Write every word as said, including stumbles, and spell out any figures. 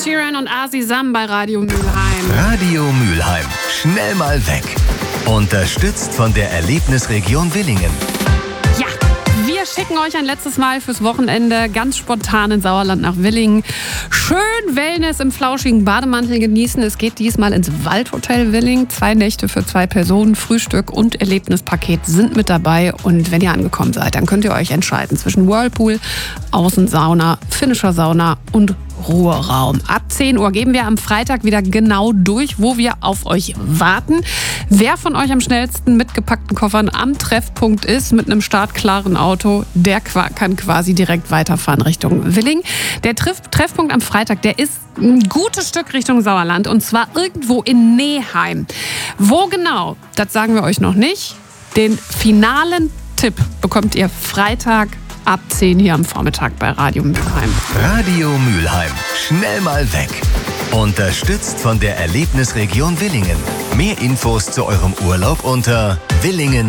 Sheeran und Asi Sam bei Radio Mülheim. Radio Mülheim. Schnell mal weg. Unterstützt von der Erlebnisregion Willingen. Ja, wir schicken euch ein letztes Mal fürs Wochenende ganz spontan in Sauerland nach Willingen. Schön Wellness im flauschigen Bademantel genießen. Es geht diesmal ins Waldhotel Willingen. Zwei Nächte für zwei Personen, Frühstück und Erlebnispaket sind mit dabei. Und wenn ihr angekommen seid, dann könnt ihr euch entscheiden zwischen Whirlpool, Außensauna, finnischer Sauna und Ruheraum. Ab zehn Uhr geben wir am Freitag wieder genau durch, wo wir auf euch warten. Wer von euch am schnellsten mit gepackten Koffern am Treffpunkt ist, mit einem startklaren Auto, der kann quasi direkt weiterfahren Richtung Willingen. Der Treff Treffpunkt am Freitag, der ist ein gutes Stück Richtung Sauerland und zwar irgendwo in Neheim. Wo genau, das sagen wir euch noch nicht. Den finalen Tipp bekommt ihr Freitag ab zehn hier am Vormittag bei Radio Mülheim. Radio Mülheim. Schnell mal weg. Unterstützt von der Erlebnisregion Willingen. Mehr Infos zu eurem Urlaub unter willingen